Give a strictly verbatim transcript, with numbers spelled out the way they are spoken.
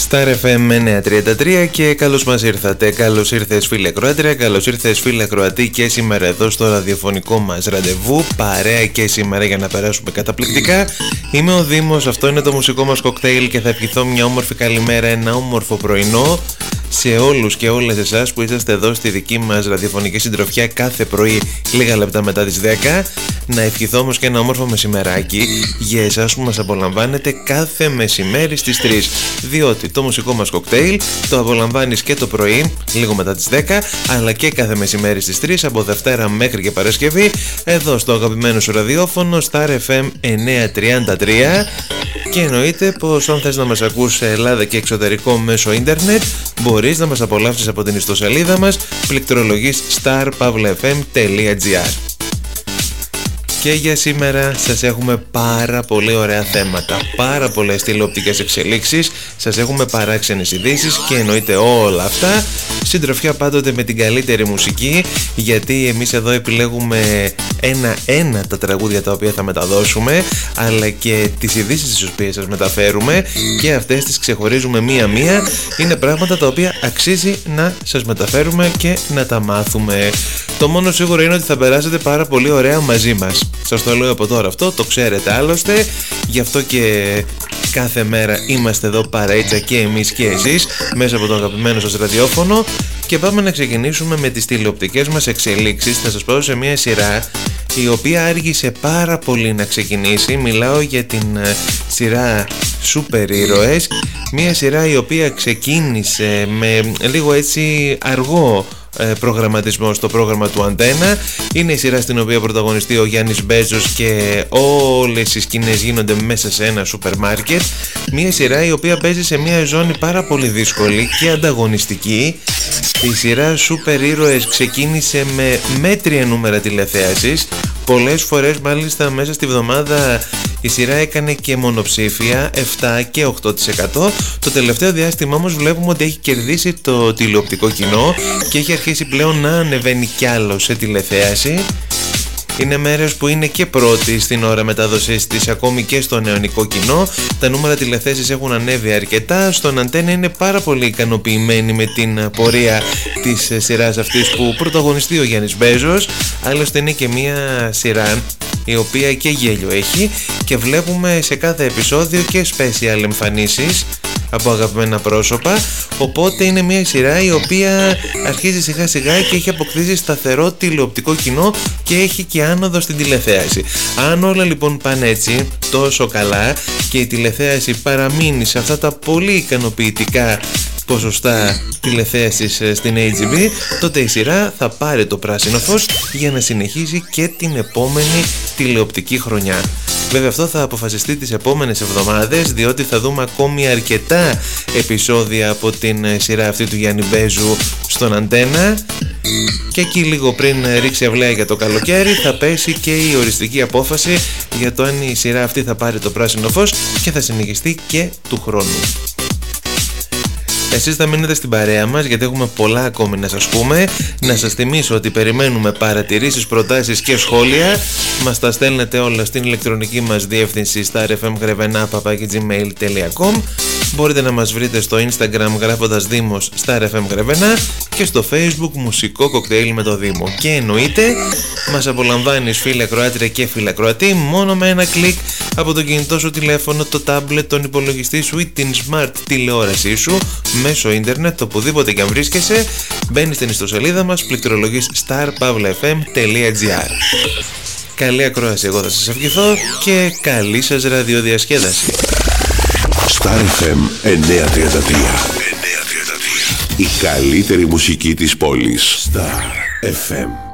Star εφ εμ εννιακόσια τριάντα τρία και καλώς μας ήρθατε. Καλώς ήρθες φίλε Κροάτρια, καλώς ήρθες φίλε Κροατή και σήμερα εδώ στο ραδιοφωνικό μας ραντεβού. Παρέα και σήμερα για να περάσουμε καταπληκτικά. Είμαι ο Δήμος, αυτό είναι το μουσικό μας κοκτέιλ και θα ευχηθώ μια όμορφη καλημέρα, ένα όμορφο πρωινό σε όλους και όλες εσάς που είσαστε εδώ στη δική μας ραδιοφωνική συντροφιά κάθε πρωί λίγα λεπτά μετά τις δέκα. Να ευχηθώ όμως και ένα όμορφο μεσημεράκι για εσάς που μας απολαμβάνετε κάθε μεσημέρι στις τρεις, διότι το μουσικό μας κοκτέιλ το απολαμβάνεις και το πρωί λίγο μετά τις δέκα, αλλά και κάθε μεσημέρι στις τρεις από Δευτέρα μέχρι και Παρασκευή εδώ στο αγαπημένο σου ραδιόφωνο Star εφ εμ εννιακόσια τριάντα τρία. Και εννοείται πως αν θες να μας ακούς σε Ελλάδα και εξωτερικό μέσω ίντερνετ μπορείς να μας απολαύσεις από την ιστοσελίδα μας πληκτρολογής star pavla f m τελεία g r. Και για σήμερα σας έχουμε πάρα πολύ ωραία θέματα, πάρα πολλές τηλεοπτικές εξελίξεις, σας έχουμε παράξενες ειδήσεις και εννοείται όλα αυτά. Συντροφιά πάντοτε με την καλύτερη μουσική, γιατί εμείς εδώ επιλέγουμε ένα-ένα τα τραγούδια τα οποία θα μεταδώσουμε, αλλά και τις ειδήσεις τις οποίες σας μεταφέρουμε και αυτές τις ξεχωρίζουμε μία-μία. Είναι πράγματα τα οποία αξίζει να σας μεταφέρουμε και να τα μάθουμε. Το μόνο σίγουρο είναι ότι θα περάσετε πάρα πολύ ωραία μαζί μας. Σας το λέω από τώρα αυτό, το ξέρετε άλλωστε. Γι' αυτό και κάθε μέρα είμαστε εδώ παραίτσα και εμείς και εσείς μέσα από το αγαπημένο σας ραδιόφωνο. Και πάμε να ξεκινήσουμε με τις τηλεοπτικές μας εξελίξεις. Θα σας πάω σε μια σειρά η οποία άργησε πάρα πολύ να ξεκινήσει. Μιλάω για την uh, σειρά Σούπερ Ήρωες. Μια σειρά η οποία ξεκίνησε με λίγο έτσι αργό προγραμματισμό στο πρόγραμμα του Αντένα. Είναι η σειρά στην οποία πρωταγωνιστεί ο Γιάννης Μπέζος και όλες οι σκηνές γίνονται μέσα σε ένα σούπερ μάρκετ. Μια σειρά η οποία παίζει σε μια ζώνη πάρα πολύ δύσκολη και ανταγωνιστική. Η σειρά Σούπερ Ήρωες ξεκίνησε με μέτρια νούμερα τηλεθέασης. Πολλές φορές μάλιστα μέσα στη βδομάδα η σειρά έκανε και μονοψήφια επτά και οκτώ τοις εκατό. Το τελευταίο διάστημα όμως βλέπουμε ότι έχει κερδίσει το τηλεοπτικό κοινό και έχει αρχίσει πλέον να ανεβαίνει κι άλλο σε τηλεθέαση. Είναι μέρες που είναι και πρώτη στην ώρα μετάδοσης της ακόμη και στο νεωνικό κοινό. Τα νούμερα τηλεθέσεις έχουν ανέβει αρκετά. Στον Αντένα είναι πάρα πολύ ικανοποιημένοι με την πορεία της σειράς αυτής που πρωταγωνιστεί ο Γιάννης Μπέζος. Άλλωστε είναι και μια σειρά η οποία και γέλιο έχει και βλέπουμε σε κάθε επεισόδιο και special εμφανίσεις από αγαπημένα πρόσωπα, οπότε είναι μια σειρά η οποία αρχίζει σιγά σιγά και έχει αποκτήσει σταθερό τηλεοπτικό κοινό και έχει και άνοδο στην τηλεθέαση. Αν όλα λοιπόν πάνε έτσι τόσο καλά και η τηλεθέαση παραμείνει σε αυτά τα πολύ ικανοποιητικά ποσοστά τηλεθέασης στην έιτς τζι βι, τότε η σειρά θα πάρει το πράσινο φως για να συνεχίσει και την επόμενη τηλεοπτική χρονιά. Βέβαια αυτό θα αποφασιστεί τις επόμενες εβδομάδες, διότι θα δούμε ακόμη αρκετά επεισόδια από την σειρά αυτή του Γιάννη Μπέζου στον Αντένα. Και εκεί λίγο πριν ρίξει αυλαία για το καλοκαίρι θα πέσει και η οριστική απόφαση για το αν η σειρά αυτή θα πάρει το πράσινο φως και θα συνεχιστεί και του χρόνου. Εσείς θα μείνετε στην παρέα μας γιατί έχουμε πολλά ακόμη να σας πούμε. Να σας θυμίσω ότι περιμένουμε παρατηρήσεις, προτάσεις και σχόλια. Μας τα στέλνετε όλα στην ηλεκτρονική μας διεύθυνση star f m grevena παπάκι gmail τελεία com. Μπορείτε να μας βρείτε στο Instagram γράφοντας Δήμος Star εφ εμ Grevena και στο Facebook Μουσικό Κοκτέιλ με το Δήμο. Και εννοείται μας απολαμβάνεις φίλε Κροάτρια και φίλε Κροατή μόνο με ένα κλικ από το κινητό σου τηλέφωνο, το τάμπλετ, τον υπολογιστή σου ή την smart τηλεόρασή σου μέσω ίντερνετ, οπουδήποτε και αν βρίσκεσαι. Μπαίνεις στην ιστοσελίδα μας, πληκτρολογείς star pavla f m τελεία g r. Καλή ακρόαση, εγώ θα σας ευχηθώ και καλή σας ραδιοδιασκέδαση. Star εφ εμ εννιακόσια τριάντα τρία. Η καλύτερη μουσική της πόλης. Star εφ εμ.